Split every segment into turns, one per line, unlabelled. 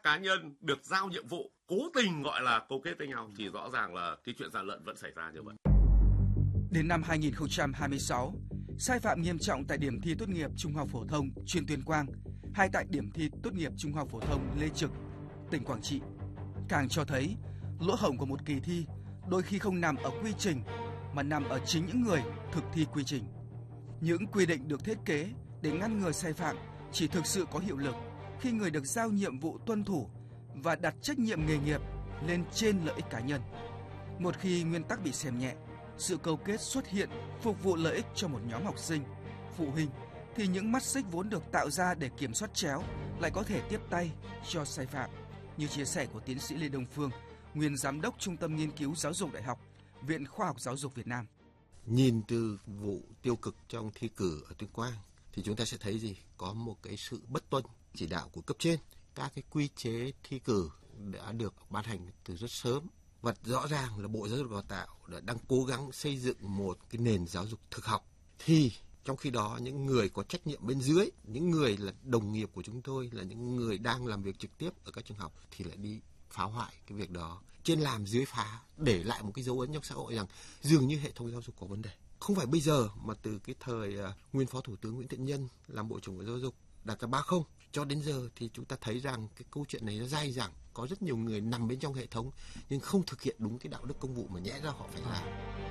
cá nhân được giao nhiệm vụ cố tình gọi là câu kết với nhau thì rõ ràng là cái chuyện gian lận vẫn xảy ra như vậy.
Đến năm 2026, sai phạm nghiêm trọng tại điểm thi tốt nghiệp trung học phổ thông chuyên Tuyên Quang hay tại điểm thi tốt nghiệp trung học phổ thông Lê Trực, tỉnh Quảng Trị càng cho thấy lỗ hổng của một kỳ thi đôi khi không nằm ở quy trình mà nằm ở chính những người thực thi quy trình. Những quy định được thiết kế để ngăn ngừa sai phạm chỉ thực sự có hiệu lực khi người được giao nhiệm vụ tuân thủ và đặt trách nhiệm nghề nghiệp lên trên lợi ích cá nhân. Một khi nguyên tắc bị xem nhẹ, sự câu kết xuất hiện phục vụ lợi ích cho một nhóm học sinh, phụ huynh, thì những mắt xích vốn được tạo ra để kiểm soát chéo lại có thể tiếp tay cho sai phạm. Như chia sẻ của tiến sĩ Lê Đông Phương, nguyên giám đốc Trung tâm Nghiên cứu Giáo dục Đại học, Viện Khoa học Giáo dục Việt Nam.
Nhìn từ vụ tiêu cực trong thi cử ở Tuyên Quang thì chúng ta sẽ thấy gì? Có một cái sự bất tuân chỉ đạo của cấp trên. Các cái quy chế thi cử đã được ban hành từ rất sớm. Và rõ ràng là Bộ Giáo dục Đào tạo đang cố gắng xây dựng một cái nền giáo dục thực học. Thì trong khi đó những người có trách nhiệm bên dưới, những người là đồng nghiệp của chúng tôi, là những người đang làm việc trực tiếp ở các trường học thì lại đi phá hoại cái việc đó. Trên làm dưới phá, để lại một cái dấu ấn trong xã hội rằng dường như hệ thống giáo dục có vấn đề. Không phải bây giờ mà từ cái thời nguyên Phó Thủ tướng Nguyễn Thiện Nhân làm Bộ trưởng Bộ Giáo dục đặt ra 30 cho đến giờ thì chúng ta thấy rằng cái câu chuyện này nó dai dẳng. Có rất nhiều người nằm bên trong hệ thống nhưng không thực hiện đúng cái đạo đức công vụ mà nhẽ ra họ phải làm.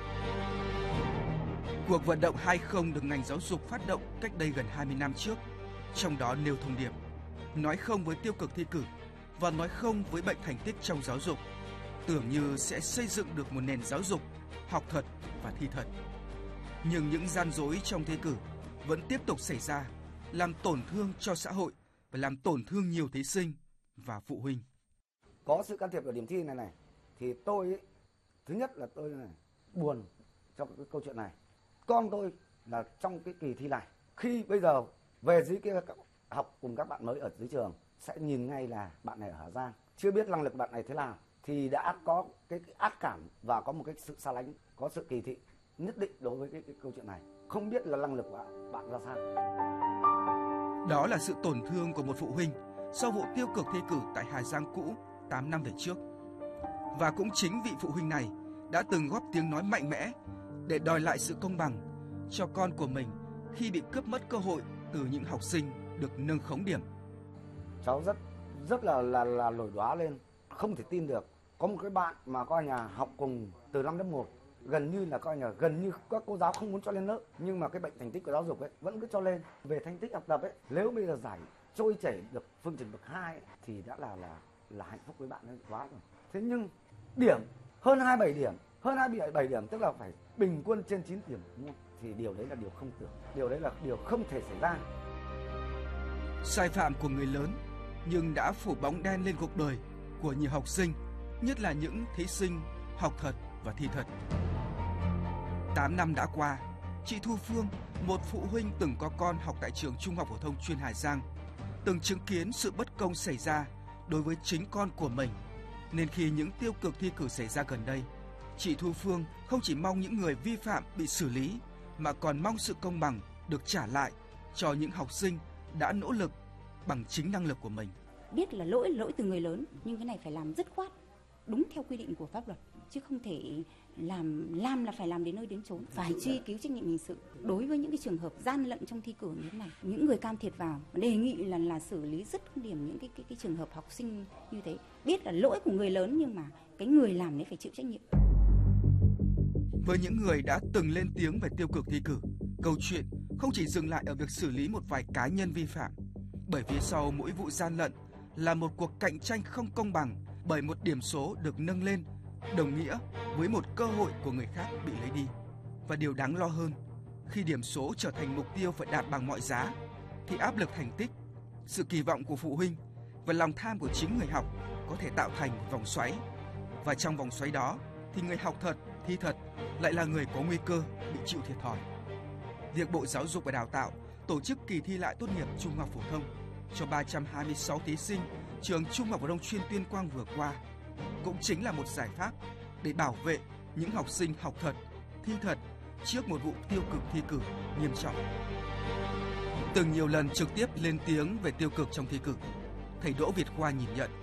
Cuộc vận động 20 được ngành giáo dục phát động cách đây gần 20 năm trước, trong đó nêu thông điệp nói không với tiêu cực thi cử và nói không với bệnh thành tích trong giáo dục, tưởng như sẽ xây dựng được một nền giáo dục học thật và thi thật. Nhưng những gian dối trong thi cử vẫn tiếp tục xảy ra, làm tổn thương cho xã hội và làm tổn thương nhiều thí sinh và phụ huynh.
Có sự can thiệp ở điểm thi này thì tôi thứ nhất là tôi buồn trong cái câu chuyện này. Con tôi là trong cái kỳ thi này, khi bây giờ về dưới kia học cùng các bạn mới ở dưới trường sẽ nhìn ngay là bạn này ở Hà Giang, chưa biết năng lực bạn này thế nào thì đã có cái ác cảm và có một cái sự xa lánh, có sự kỳ thị nhất định đối với cái câu chuyện này, không biết là năng lực của bạn ra sao.
Đó là sự tổn thương của một phụ huynh sau vụ tiêu cực thi cử tại Hà Giang cũ 8 năm về trước. Và cũng chính vị phụ huynh này đã từng góp tiếng nói mạnh mẽ để đòi lại sự công bằng cho con của mình khi bị cướp mất cơ hội từ những học sinh được nâng khống điểm.
Cháu rất là nổi đoá lên, không thể tin được. Có một cái bạn mà coi nhà học cùng từ năm lớp 1, gần như các cô giáo không muốn cho lên lớp, nhưng mà cái bệnh thành tích của giáo dục ấy vẫn cứ cho lên. Về thành tích học tập ấy, nếu bây giờ giải trôi chảy được phương trình bậc 2 ấy, thì đã là hạnh phúc với bạn ấy quá rồi. Thế nhưng điểm hơn 27 điểm tức là phải bình quân trên 9 điểm thì điều đấy là điều không tưởng, điều đấy là điều không thể xảy ra.
Sai phạm của người lớn nhưng đã phủ bóng đen lên cuộc đời của nhiều học sinh, nhất là những thí sinh học thật và thi thật. 8 năm đã qua, chị Thu Phương, một phụ huynh từng có con học tại trường Trung học phổ thông chuyên Hà Giang, từng chứng kiến sự bất công xảy ra đối với chính con của mình, nên khi những tiêu cực thi cử xảy ra gần đây, chị Thu Phương không chỉ mong những người vi phạm bị xử lý mà còn mong sự công bằng được trả lại cho những học sinh đã nỗ lực bằng chính năng lực của mình.
Biết là lỗi từ người lớn, nhưng cái này phải làm dứt khoát, đúng theo quy định của pháp luật, chứ không thể làm là phải làm đến nơi đến chốn, phải truy cứu trách nhiệm hình sự đối với những cái trường hợp gian lận trong thi cử như thế này. Những người can thiệp vào đề nghị là xử lý dứt điểm những cái trường hợp học sinh như thế. Biết là lỗi của người lớn nhưng mà cái người làm đấy phải chịu trách nhiệm.
Với những người đã từng lên tiếng về tiêu cực thi cử, câu chuyện không chỉ dừng lại ở việc xử lý một vài cá nhân vi phạm, bởi phía sau mỗi vụ gian lận là một cuộc cạnh tranh không công bằng, bởi một điểm số được nâng lên đồng nghĩa với một cơ hội của người khác bị lấy đi. Và điều đáng lo hơn, khi điểm số trở thành mục tiêu phải đạt bằng mọi giá, thì áp lực thành tích, sự kỳ vọng của phụ huynh và lòng tham của chính người học có thể tạo thành vòng xoáy. Và trong vòng xoáy đó thì người học thật, thi thật lại là người có nguy cơ bị chịu thiệt thòi. Việc Bộ Giáo dục và Đào tạo tổ chức kỳ thi lại tốt nghiệp trung học phổ thông cho 326 thí sinh trường Trung học phổ thông chuyên Tuyên Quang vừa qua cũng chính là một giải pháp để bảo vệ những học sinh học thật, thi thật trước một vụ tiêu cực thi cử nghiêm trọng. Từng nhiều lần trực tiếp lên tiếng về tiêu cực trong thi cử, thầy Đỗ Việt Khoa nhìn nhận